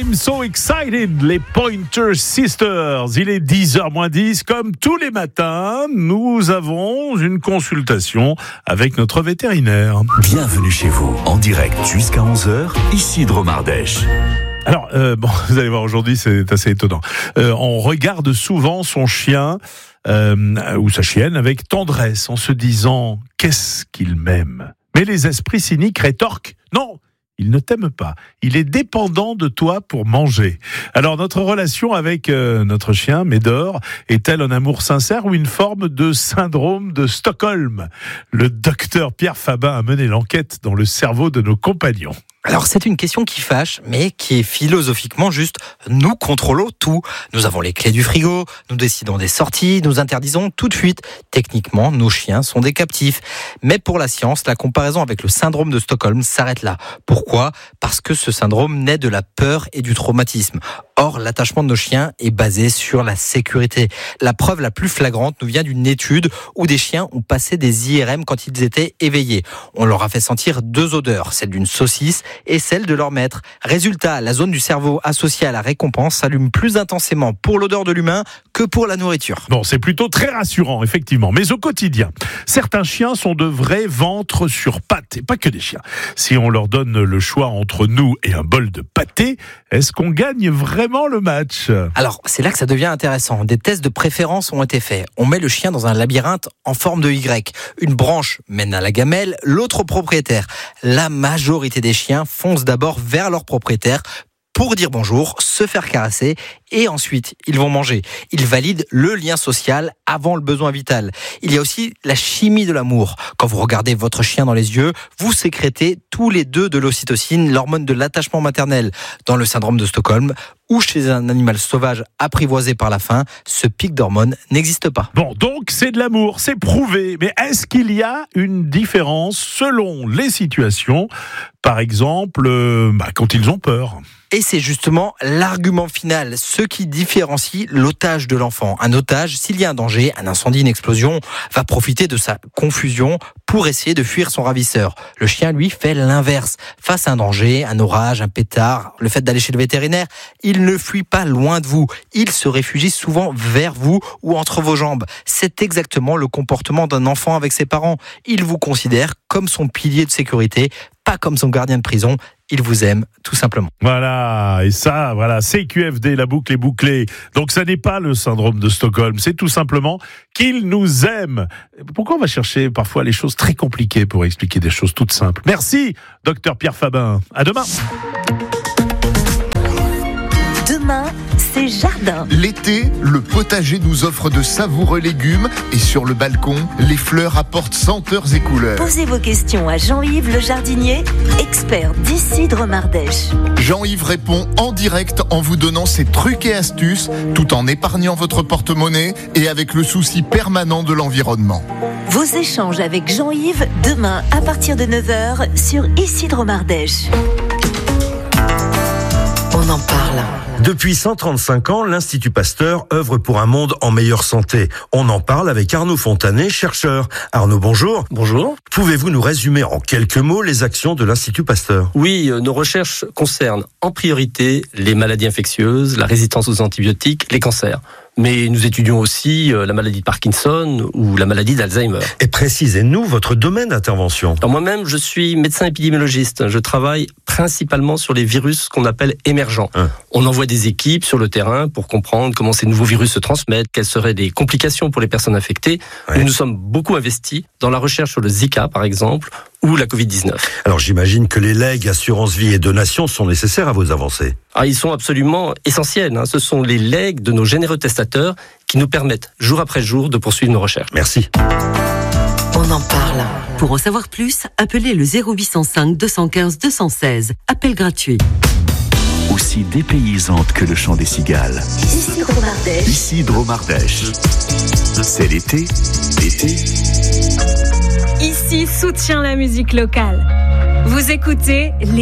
I'm so excited, les Pointer Sisters. Il est 10h-10. Comme tous les matins, nous avons une consultation avec notre vétérinaire. Bienvenue chez vous, en direct jusqu'à 11h, ici Dromardèche. Alors, vous allez voir, aujourd'hui, c'est assez étonnant. On regarde souvent son chien ou sa chienne avec tendresse, en se disant « Qu'est-ce qu'il m'aime ?» Mais les esprits cyniques rétorquent « Non !» Il ne t'aime pas. Il est dépendant de toi pour manger. Alors, notre relation avec notre chien, Médor, est-elle un amour sincère ou une forme de syndrome de Stockholm ? Le docteur Pierre Fabin a mené l'enquête dans le cerveau de nos compagnons. Alors c'est une question qui fâche, mais qui est philosophiquement juste. Nous contrôlons tout. Nous avons les clés du frigo, nous décidons des sorties, nous interdisons tout de suite. Techniquement, nos chiens sont des captifs. Mais pour la science, la comparaison avec le syndrome de Stockholm s'arrête là. Pourquoi ? Parce que ce syndrome naît de la peur et du traumatisme. Or, l'attachement de nos chiens est basé sur la sécurité. La preuve la plus flagrante nous vient d'une étude où des chiens ont passé des IRM quand ils étaient éveillés. On leur a fait sentir deux odeurs, celle d'une saucisse et celle de leur maître. Résultat, la zone du cerveau associée à la récompense s'allume plus intensément pour l'odeur de l'humain que pour la nourriture. Bon, c'est plutôt très rassurant, effectivement. Mais au quotidien, certains chiens sont de vrais ventres sur pattes, et pas que des chiens. Si on leur donne le choix entre nous et un bol de pâté, est-ce qu'on gagne vraiment le match ? Alors, c'est là que ça devient intéressant. Des tests de préférence ont été faits. On met le chien dans un labyrinthe en forme de Y. Une branche mène à la gamelle, l'autre au propriétaire. La majorité des chiens foncent d'abord vers leur propriétaire pour dire bonjour, se faire caresser et ensuite ils vont manger. Ils valident le lien social avant le besoin vital. Il y a aussi la chimie de l'amour. Quand vous regardez votre chien dans les yeux, vous sécrétez tous les deux de l'ocytocine, l'hormone de l'attachement maternel. Dans le syndrome de Stockholm ou chez un animal sauvage apprivoisé par la faim, ce pic d'hormones n'existe pas. Bon, donc c'est de l'amour, c'est prouvé. Mais est-ce qu'il y a une différence selon les situations ? Par exemple, quand ils ont peur. Et c'est justement l'argument final, ce qui différencie l'otage de l'enfant. Un otage, s'il y a un danger, un incendie, une explosion, va profiter de sa confusion pour essayer de fuir son ravisseur. Le chien, lui, fait l'inverse. Face à un danger, un orage, un pétard, le fait d'aller chez le vétérinaire, il ne fuit pas loin de vous. Il se réfugie souvent vers vous ou entre vos jambes. C'est exactement le comportement d'un enfant avec ses parents. Il vous considère comme son pilier de sécurité, pas comme son gardien de prison. Il vous aime, tout simplement. Voilà, et ça, voilà, CQFD, la boucle est bouclée. Donc ça n'est pas le syndrome de Stockholm, c'est tout simplement qu'il nous aime. Pourquoi on va chercher parfois les choses très compliquées pour expliquer des choses toutes simples ? Merci, docteur Pierre Fabin. À demain. Demain, c'est jardin. L'été, le potager nous offre de savoureux légumes et sur le balcon, les fleurs apportent senteurs et couleurs. Posez vos questions à Jean-Yves le jardinier, expert d'ici Dromardèche. Jean-Yves répond en direct en vous donnant ses trucs et astuces, tout en épargnant votre porte-monnaie et avec le souci permanent de l'environnement. Vos échanges avec Jean-Yves, demain à partir de 9h sur Ici Dromardèche. On en parle. Depuis 135 ans, l'Institut Pasteur œuvre pour un monde en meilleure santé. On en parle avec Arnaud Fontanet, chercheur. Arnaud, bonjour. Bonjour. Pouvez-vous nous résumer en quelques mots les actions de l'Institut Pasteur ? Oui, nos recherches concernent en priorité les maladies infectieuses, la résistance aux antibiotiques, les cancers. Mais nous étudions aussi la maladie de Parkinson ou la maladie d'Alzheimer. Et précisez-nous votre domaine d'intervention. Alors moi-même, je suis médecin épidémiologiste. Je travaille principalement sur les virus qu'on appelle émergents. On envoie des équipes sur le terrain pour comprendre comment ces nouveaux virus se transmettent, quelles seraient les complications pour les personnes infectées. Nous nous sommes beaucoup investis dans la recherche sur le Zika, par exemple, ou la Covid-19. Alors j'imagine que les legs, assurance vie et donations sont nécessaires à vos avancées. Ils sont absolument essentiels. Ce sont les legs de nos généreux testateurs qui nous permettent, jour après jour, de poursuivre nos recherches. Merci. On en parle. Pour en savoir plus, appelez le 0805 215 216. Appel gratuit. Aussi dépaysante que le chant des cigales. Ici Dromardèche. Ici Dromardèche. C'est l'été. Ici soutient la musique locale. Vous écoutez les